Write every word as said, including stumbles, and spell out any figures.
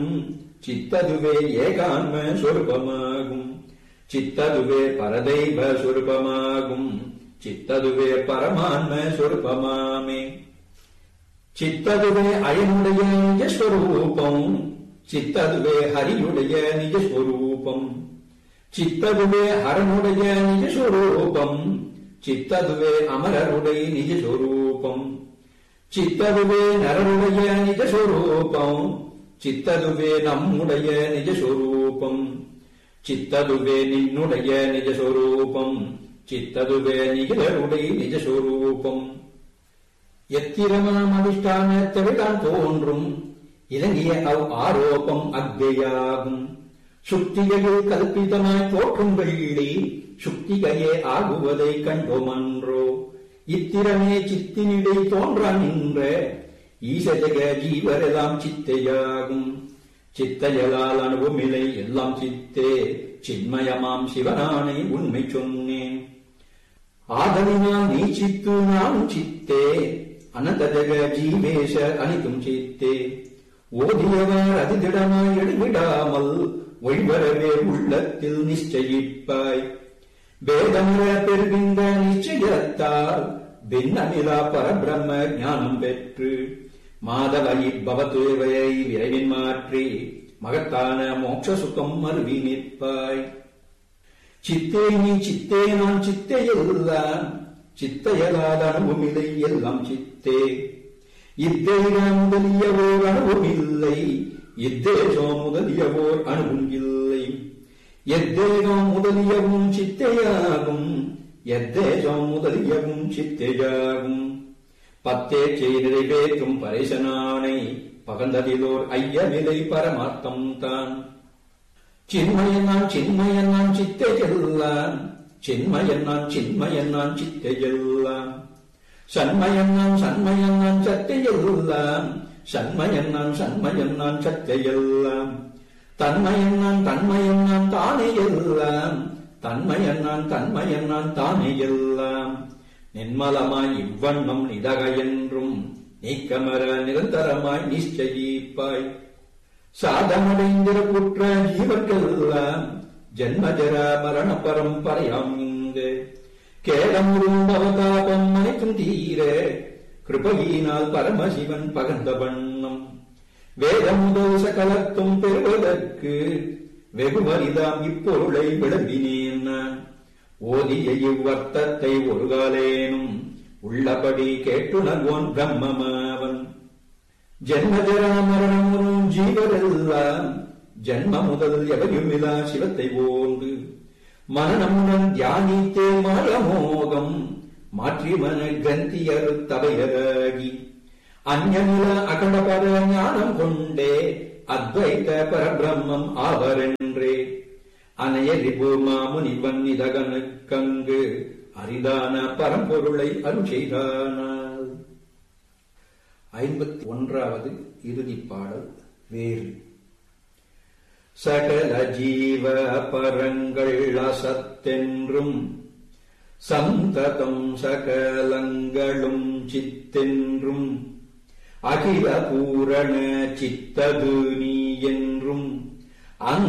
சித்ததுவே ஏகான்ம சொரூபமாகும். சித்ததுவே பரதெய்வ சொரூபமாகும். சித்ததுவே பரமான்ம சொரூபமாமே. சித்ததுவே அயனுடைய நிஜஸ்வரூபம். சித்ததுவே ஹரியுடைய நிஜஸ்வரூபம். சித்ததுவே ஹரனுடைய நிஜஸ்வரூபம். சித்ததுவே அமரருடைய நிஜஸ்வரூபம். சித்ததுவே நரருடைய நிஜஸ்வரூபம். சித்ததுவே நம்முடைய நிஜஸ்வரூபம். சித்ததுவே நின்னுடைய நிஜஸ்வரூபம். சித்ததுவே நிகழருடைய நிஜஸ்வரூபம். எத்திரமாம் அதிஷ்டானத்தவைதான் தோன்றும் இலங்கிய அவ் ஆரோபம் அக்ஞையாகும். சுக்திகையில் கல்பிதமாய் தோற்றும் வெள்ளி சுக்திகையே ஆகுவதை கண்டோமன்றோ. இத்திரமே சித்தினிடை தோன்றா நின்ற ஈசஜக ஜீவரெல்லாம் சித்தையாகும். சித்தையலால் அனுபவமில்லை எல்லாம் சித்தே. சின்மயமாம் சிவனானை உண்மை சொன்னேன். ஆதலினால் நீ சித்து நானும் சித்தே. அனந்த ஜக ஜீவேஷ அனைத்தும் சித்தே. ஓதியவர் அதிதிடமாய் எடுவிடாமல் ஒழிவரவே உள்ளத்தில் நிச்சயிப்பாய். வேதமுற பெறுகின்ற நிச்சயத்தால் பின்னமிலா பரபிரம்ம ஞானம் பெற்று மாதவ பவத்துவையை விரைவின் மாற்றி மகத்தான மோட்ச சுகம் மருவி நிற்பாய். சித்தே நீ சித்தே நான் சித்தே எல்லாம். சித்தையலாத அனுபவமில்லை எல்லாம் சித்தே. இத்தேகம் முதலியவோர் அனுபவமில்லை. இத்தேசம் முதலியவோர் அனுபவம் இல்லை. எத்தேகம் முதலியவும் சித்தையாகும். எத்தேசம் முதலியவும் சித்தையாகும். பத்தேச்சை நிறைவேற்றும் பரேசனானை பகந்ததிலோர் ஐயமில்லை பரமார்த்தம் தான். சின்மயன் நான் சின்மயன் நான் சித்தையெல்லாம். சின்மயன் நான் சின்மயன் நான் சித்தையெல்லாம். சண்மயன் நான் சண்மயன் நான் சத்தையெல்லாம். சண்மயன் நான் சண்மயன் நான் சத்தையெல்லாம். தன்மயன் நான் தன்மயன் நான் தானே எல்லாம். தன்மயன் நான் தன்மயன் நான் தானே எல்லாம். நின்மலமாய் இவ்வண்ணம் நிதக என்றும் நீக்கமர நிரந்தரமாய் நிச்சயிப்பாய். சாதமடைந்திர குற்ற ஜீவர்களெல்லாம் ஜன்மஜர மரண பரம்பரையாம் இங்கு கேடமுறும் பவதாபம் அனைத்தும் தீர கிருபையினால் பரமசிவன் பகர்ந்த வண்ணம். வேதம் முதல் சகலத்தும் பெறுவதற்கு வெகுமரிதாம் இப்பொருளை விளம்பினேன் நான். ஓதிய இவ்வர்த்தத்தை ஒரு காலேனும் உள்ளபடி கேட்டுணர்வோன் பிரம்மமாவன். ஜன்மஜரா மரணமுறும் ஜீவரெல்லாம் ஜன்ம முதல் எவையுமிலா சிவத்தை ஓந்து மரணமுடன் தியானித்தே மாயமோகம் மாற்றி மன கிரந்தியரு தவையராகி அந்நியமில அகண்டபர ஞானம் கொண்டே அத்வைத பரபிரம்மம் ஆவரென்றே அனையரிபு மாமுனிவன் இதகனுக்கங்கு அரிதான பரம்பொருளை அருள் செய்தானால். ஐம்பத்தி ஒன்றாவது இறுதி பாடல் வேறு. சகல ஜீவ பரங்கள் அசத்தென்றும் சந்ததம் சகலங்களும் சித்தென்றும் அகில பூரண சித்தது நீ என்றும் அங்க